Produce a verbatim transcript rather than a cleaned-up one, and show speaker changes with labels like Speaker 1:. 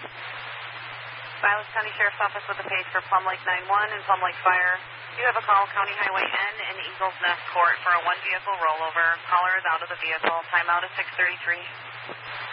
Speaker 1: Silas County Sheriff's Office with a page for Plum Lake nine one and Plum Lake Fire. You have a call, County Highway N and Eagles Nest Court for a one-vehicle rollover. Caller is out of the vehicle. Timeout is six thirty-three.